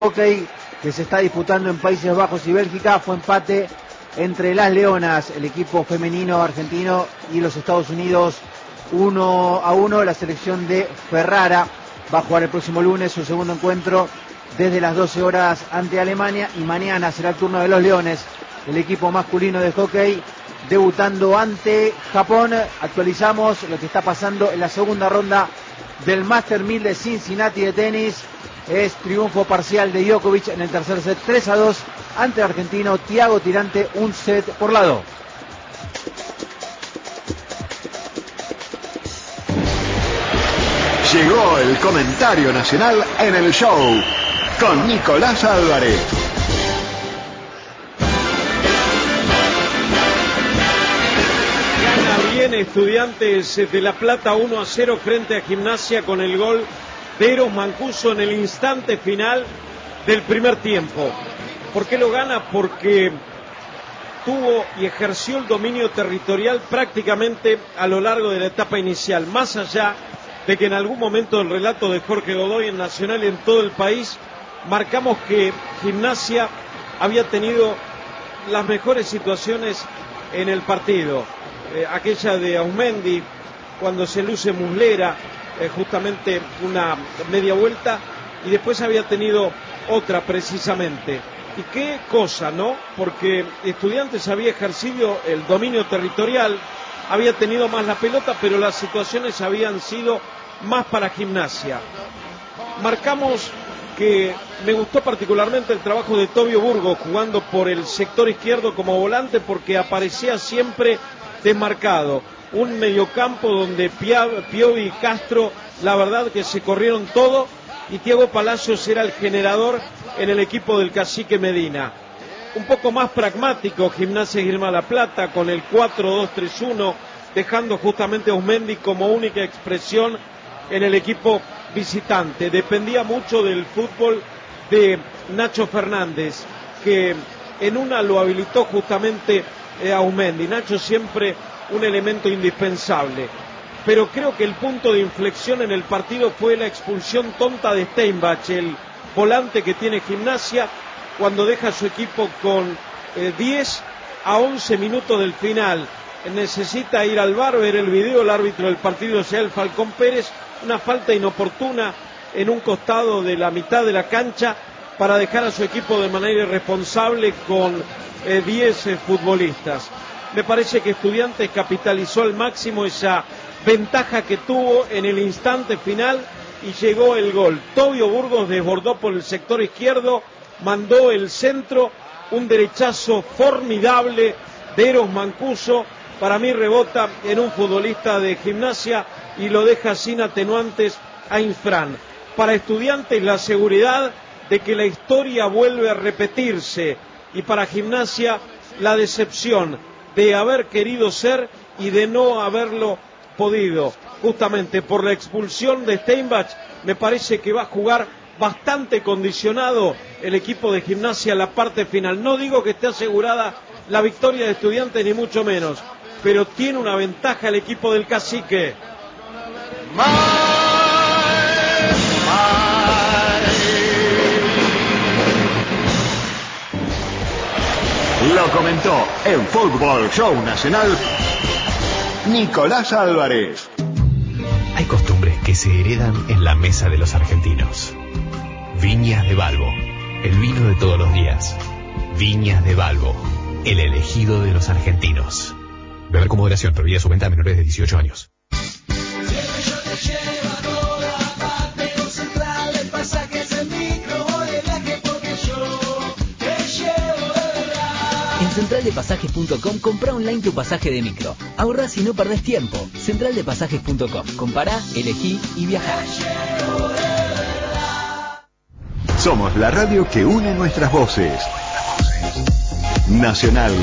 hockey que se está disputando en Países Bajos y Bélgica. Fue empate entre las Leonas, el equipo femenino argentino, y los Estados Unidos, 1-1. La selección de Ferrara va a jugar el próximo lunes su segundo encuentro desde las 12 horas ante Alemania, y mañana será el turno de los Leones, el equipo masculino de hockey, debutando ante Japón. Actualizamos lo que está pasando en la segunda ronda del Master 1000 de Cincinnati de tenis. Es triunfo parcial de Djokovic en el tercer set, 3-2 ante el argentino Thiago Tirante, un set por lado. Llegó el comentario nacional en el show con Nicolás Álvarez. Gana bien Estudiantes de La Plata 1-0 frente a Gimnasia con el gol de Eros Mancuso en el instante final del primer tiempo. ¿Por qué lo gana? Porque tuvo y ejerció el dominio territorial prácticamente a lo largo de la etapa inicial, más allá de que en algún momento del relato de Jorge Godoy en Nacional y en todo el país marcamos que Gimnasia había tenido las mejores situaciones en el partido. Aquella de Aumendi, cuando se luce Muslera, justamente una media vuelta, y después había tenido otra precisamente. Y qué cosa, ¿no? Porque Estudiantes había ejercido el dominio territorial, había tenido más la pelota, pero las situaciones habían sido más para Gimnasia. Marcamos que me gustó particularmente el trabajo de Tobio Burgos jugando por el sector izquierdo como volante, porque aparecía siempre desmarcado. Un mediocampo donde Piovi y Castro, la verdad que se corrieron todo, y Thiago Palacios era el generador en el equipo del Cacique Medina. Un poco más pragmático Gimnasia Esgrima La Plata con el 4-2-3-1, dejando justamente a Aumendi como única expresión en el equipo visitante. Dependía mucho del fútbol de Nacho Fernández, que en una lo habilitó justamente a Aumendi. Nacho siempre un elemento indispensable, pero creo que el punto de inflexión en el partido fue la expulsión tonta de Steinbach, el volante que tiene Gimnasia, cuando deja a su equipo con 10 a 11 minutos del final. Necesita ir al VAR, ver el video, el árbitro del partido sea el Falcón Pérez, una falta inoportuna en un costado de la mitad de la cancha para dejar a su equipo de manera irresponsable con 10 futbolistas. Me parece que Estudiantes capitalizó al máximo esa ventaja que tuvo en el instante final y llegó el gol. Tobio Burgos desbordó por el sector izquierdo, mandó el centro, un derechazo formidable de Eros Mancuso, para mí rebota en un futbolista de Gimnasia y lo deja sin atenuantes a Infran. Para Estudiantes la seguridad de que la historia vuelve a repetirse, y para Gimnasia la decepción de haber querido ser y de no haberlo podido. Justamente por la expulsión de Steinbach, me parece que va a jugar bastante condicionado el equipo de Gimnasia la parte final. No digo que esté asegurada la victoria de Estudiantes, ni mucho menos, pero tiene una ventaja el equipo del Cacique. Lo comentó en Fútbol Show Nacional Nicolás Álvarez. Hay costumbres que se heredan en la mesa de los argentinos. Viñas de Balbo, el vino de todos los días. Viñas de Balbo, el elegido de los argentinos. Beber con moderación, prohibida su venta a menores de 18 años. En centraldepasajes.com compra online tu pasaje de micro. Ahorrás y no perdés tiempo. Centraldepasajes.com. Compará, elegí y viajá. Somos la radio que une nuestras voces. Nacional.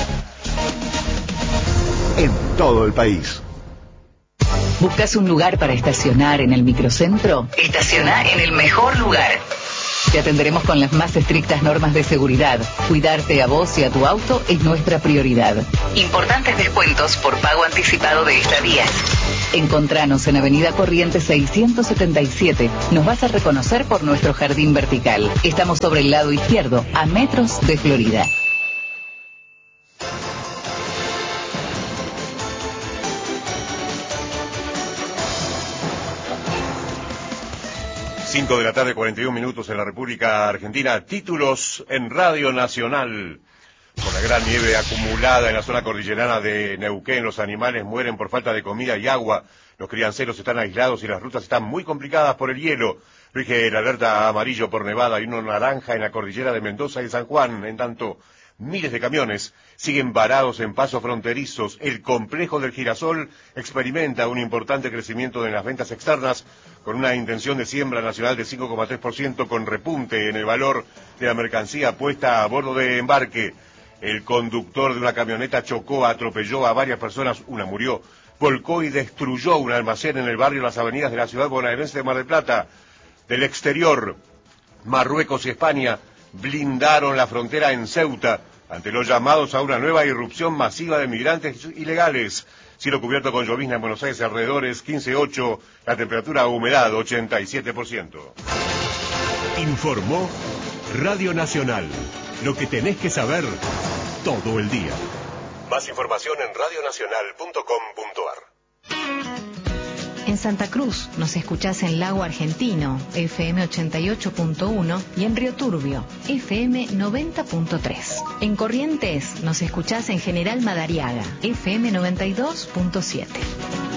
En todo el país. ¿Buscas un lugar para estacionar en el microcentro? Estaciona en el mejor lugar. Te atenderemos con las más estrictas normas de seguridad. Cuidarte a vos y a tu auto es nuestra prioridad. Importantes descuentos por pago anticipado de estadías. Encontranos en Avenida Corrientes 677. Nos vas a reconocer por nuestro jardín vertical. Estamos sobre el lado izquierdo, a metros de Florida. Cinco de la tarde, 41 minutos en la República Argentina. Títulos en Radio Nacional. Con la gran nieve acumulada en la zona cordillerana de Neuquén, los animales mueren por falta de comida y agua. Los crianceros están aislados y las rutas están muy complicadas por el hielo. Rige el alerta amarillo por nevada y uno naranja en la cordillera de Mendoza y San Juan. En tanto, miles de camiones siguen varados en pasos fronterizos. El complejo del Girasol experimenta un importante crecimiento en las ventas externas, con una intención de siembra nacional de 5,3%, con repunte en el valor de la mercancía puesta a bordo de embarque. El conductor de una camioneta chocó, atropelló a varias personas, una murió, volcó y destruyó un almacén en el barrio Las Avenidas de la ciudad bonaerense de Mar del Plata. Del exterior, Marruecos y España blindaron la frontera en Ceuta ante los llamados a una nueva irrupción masiva de migrantes ilegales. Cielo cubierto con llovizna en Buenos Aires, alrededores 15,8, la temperatura humedad 87%. Informó Radio Nacional. Lo que tenés que saber todo el día. Más información en radionacional.com.ar. En Santa Cruz nos escuchás en Lago Argentino, FM 88.1, y en Río Turbio, FM 90.3. En Corrientes nos escuchás en General Madariaga, FM 92.7.